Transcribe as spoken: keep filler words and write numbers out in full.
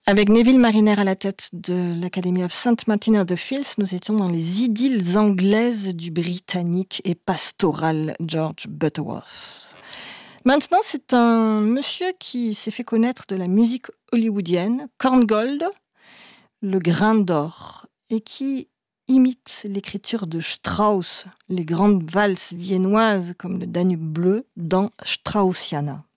Avec Neville Marriner à la tête de l'Academy of Saint Martin of the Fields, nous étions dans les idylles anglaises du britannique et pastoral George Butterworth. Maintenant, c'est un monsieur qui s'est fait connaître de la musique hollywoodienne, Korngold, le grain d'or, et qui imite l'écriture de Strauss, les grandes valses viennoises comme le Danube bleu dans Straussiana.